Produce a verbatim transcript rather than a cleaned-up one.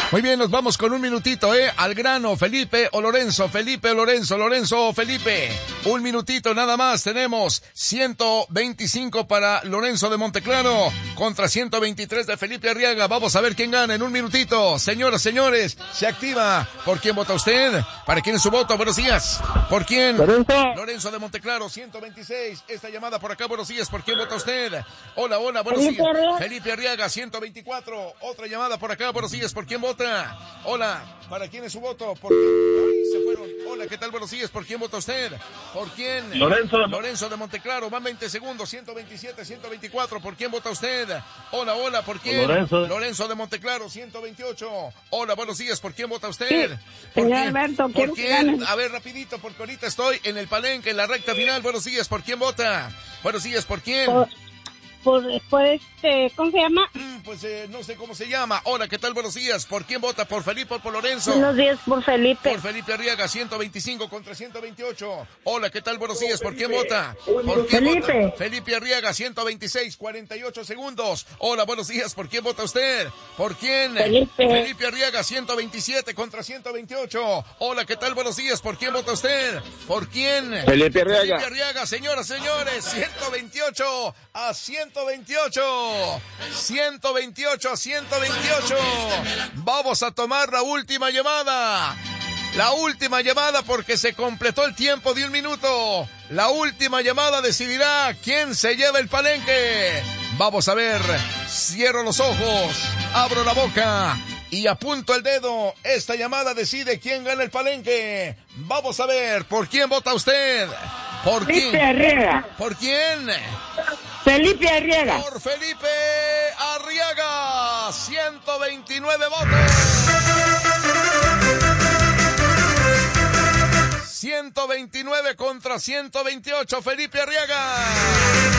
Muy bien, nos vamos con un minutito, ¿eh? Al grano, Felipe o Lorenzo, Felipe o Lorenzo, Lorenzo o Felipe. Un minutito nada más, tenemos ciento veinticinco para Lorenzo de Monteclaro contra ciento veintitrés de Felipe Arriaga. Vamos a ver quién gana en un minutito. Señoras, señores, se activa. ¿Por quién vota usted? ¿Para quién es su voto? Buenos días. ¿Por quién? Lorenzo. Lorenzo de Monteclaro, ciento veintiséis. Esta llamada por acá, buenos días. ¿Por quién vota usted? Hola, hola, buenos Felipe días. Arriaga. Felipe Arriaga, ciento veinticuatro. Otra llamada por acá, buenos días. ¿Por quién vota? Hola, ¿para quién es su voto? ¿Por Ay, se fueron. Hola, ¿qué tal? Buenos días. ¿Por quién vota usted? ¿Por quién? Lorenzo. Lorenzo de Monteclaro. Van veinte segundos. ciento veintisiete, ciento veinticuatro. ¿Por quién vota usted? Hola, hola. ¿Por quién? Lorenzo. Lorenzo de Monteclaro. ciento veintiocho. Hola, buenos días. ¿Por quién vota usted? Sí, ¿Por señor quién? Alberto, ¿Por quiero que quién? ganen. A ver, rapidito, porque ahorita estoy en el palenque, en la recta final. Buenos días. ¿Por quién vota? Buenos días. ¿Por quién? Por, por, por este, ¿cómo se llama? Mm, Pues eh, no sé cómo se llama. Hola, ¿qué tal? Buenos días. ¿Por quién vota? ¿Por Felipe o por Lorenzo? Buenos días por Felipe. Por Felipe Arriaga, ciento veinticinco contra ciento veintiocho. Hola, ¿qué tal? Buenos días. ¿Por quién vota? ¿Por quién Felipe. vota? Felipe Arriaga, ciento veintiséis, cuarenta y ocho segundos. Hola, buenos días. ¿Por quién vota usted? ¿Por quién? Felipe. Felipe Arriaga, ciento veintisiete contra ciento veintiocho. Hola, ¿qué tal? Buenos días. ¿Por quién vota usted? ¿Por quién? Felipe Arriaga. Felipe Arriaga, señoras, señores, ciento veintiocho a ciento veintiocho. ciento veintiocho a ciento veintiocho. Vamos a tomar la última llamada. La última llamada porque se completó el tiempo de un minuto. La última llamada decidirá quién se lleva el palenque. Vamos a ver. Cierro los ojos, abro la boca y apunto el dedo. Esta llamada decide quién gana el palenque. Vamos a ver. ¿Por quién vota usted? ¿Por Felipe quién? Arriaga. ¿Por quién? Felipe Arriaga. Por Felipe Arriaga, ciento veintinueve votos. ciento veintinueve contra ciento veintiocho, Felipe Arriaga.